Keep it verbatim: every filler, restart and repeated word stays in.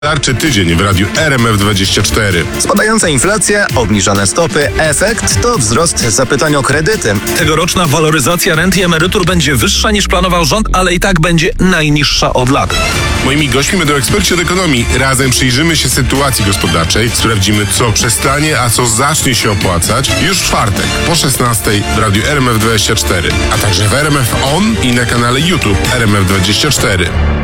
Tarczy tydzień w radiu R M F dwadzieścia cztery. Spadająca inflacja, obniżone stopy, efekt to wzrost zapytań o kredyty. Tegoroczna waloryzacja rent i emerytur będzie wyższa niż planował rząd, ale i tak będzie najniższa od lat. Moimi gośćmi będą eksperci od ekonomii. Razem przyjrzymy się sytuacji gospodarczej, sprawdzimy, co przestanie, a co zacznie się opłacać już w czwartek po szesnastej w radiu R M F dwadzieścia cztery, a także w R M F On i na kanale YouTube R M F dwadzieścia cztery.